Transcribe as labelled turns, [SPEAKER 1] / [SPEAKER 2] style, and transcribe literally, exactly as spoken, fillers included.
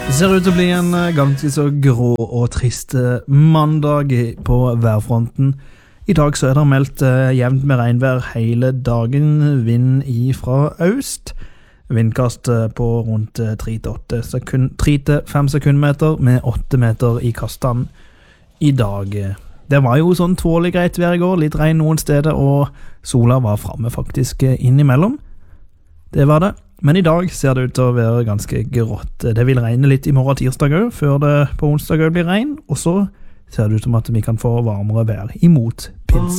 [SPEAKER 1] Det ser ut til å bli en ganske så grå og trist mandag på værfronten. I dag så er det meldt jevnt med regnvær hele dagen, vind ifra øst. Vindkast på rundt tre til åtte sekund, tre til fem sekundmeter med åtte meter i kastene i dag. Det var jo sånn tålig greit vær i går, litt regn noen steder, og sola var fremme faktisk innimellom. Det var det. Men i dag ser det ut til å være ganske grått. Det vil regne litt i morgen tirsdag også, før det på onsdag også blir regn, og så ser det ut som at vi kan få varmere vær imot pins.